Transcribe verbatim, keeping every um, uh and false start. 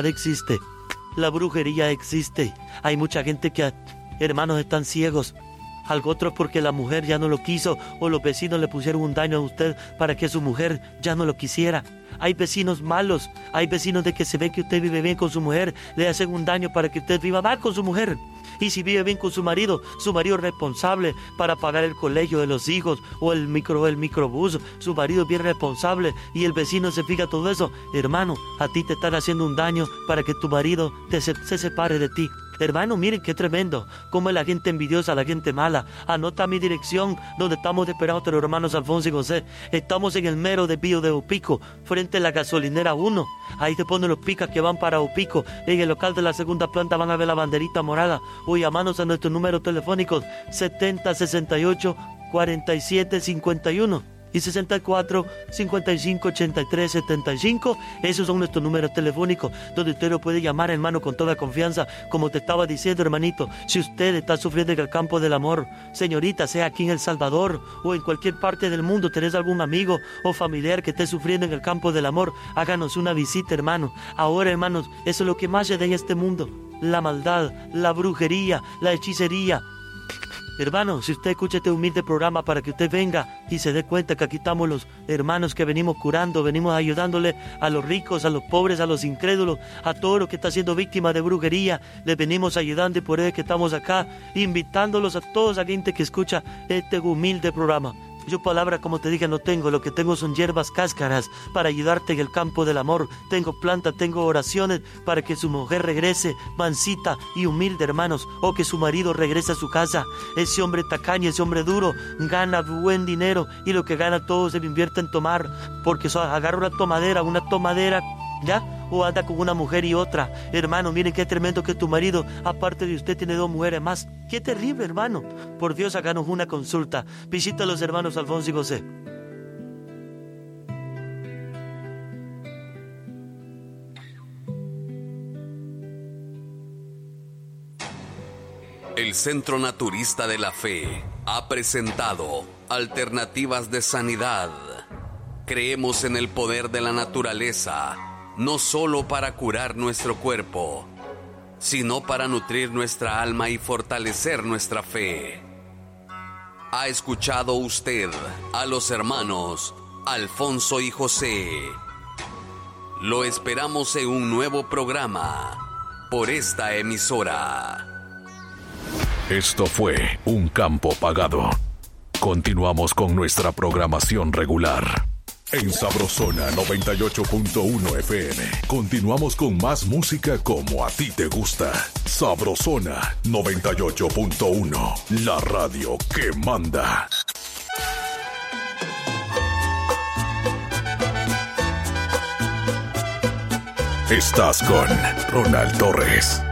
existe, la brujería existe. Hay mucha gente que, hermanos, están ciegos. Algo otro porque la mujer ya no lo quiso o los vecinos le pusieron un daño a usted para que su mujer ya no lo quisiera. Hay vecinos malos, hay vecinos de que se ve que usted vive bien con su mujer, le hacen un daño para que usted viva mal con su mujer. Y si vive bien con su marido, su marido es responsable para pagar el colegio de los hijos o el micro el microbús, su marido es bien responsable y el vecino se fija todo eso. Hermano, a ti te están haciendo un daño para que tu marido te se, se separe de ti. Hermano, miren qué tremendo, cómo es la gente envidiosa, la gente mala. Anota mi dirección, donde estamos esperando a los hermanos Alfonso y José. Estamos en el mero desvío de Opico, frente a la gasolinera uno. Ahí te ponen los picas que van para Opico. En el local de la segunda planta van a ver la banderita morada. O llamanos a nuestros números telefónicos setenta sesenta y ocho cuarenta y siete cincuenta y uno. Y sesenta y cuatro, cincuenta y cinco, ochenta y tres, setenta y cinco. Esos son nuestros números telefónicos, donde usted lo puede llamar, hermano, con toda confianza. Como te estaba diciendo, hermanito, si usted está sufriendo en el campo del amor, señorita, sea aquí en El Salvador o en cualquier parte del mundo, tenés algún amigo o familiar que esté sufriendo en el campo del amor, háganos una visita, hermano. Ahora, hermanos, eso es lo que más se da en este mundo: la maldad, la brujería, la hechicería. Hermano, si usted escucha este humilde programa para que usted venga y se dé cuenta que aquí estamos los hermanos que venimos curando, venimos ayudándole a los ricos, a los pobres, a los incrédulos, a todos los que están siendo víctimas de brujería, les venimos ayudando y por eso es que estamos acá, invitándolos a toda esa gente que escucha este humilde programa. Yo palabra, como te dije, no tengo. Lo que tengo son hierbas cáscaras para ayudarte en el campo del amor. Tengo plantas, tengo oraciones para que su mujer regrese mansita y humilde, hermanos. O que su marido regrese a su casa. Ese hombre tacaño, ese hombre duro, gana buen dinero y lo que gana todo se lo invierte en tomar. Porque so, agarra una tomadera, una tomadera, ¿ya? O anda con una mujer y otra. Hermano, miren qué tremendo que tu marido, aparte de usted, tiene dos mujeres más. Qué terrible, hermano. Por Dios, háganos una consulta. Visita a los hermanos Alfonso y José. El Centro Naturista de la Fe ha presentado Alternativas de Sanidad. Creemos en el poder de la naturaleza, no solo para curar nuestro cuerpo, sino para nutrir nuestra alma y fortalecer nuestra fe. ¿Ha escuchado usted a los hermanos Alfonso y José? Lo esperamos en un nuevo programa por esta emisora. Esto fue Un Campo Pagado. Continuamos con nuestra programación regular. En Sabrosona noventa y ocho punto uno F M. Continuamos con más música como a ti te gusta. Sabrosona noventa y ocho punto uno. La radio que manda. Estás con Ronald Torres.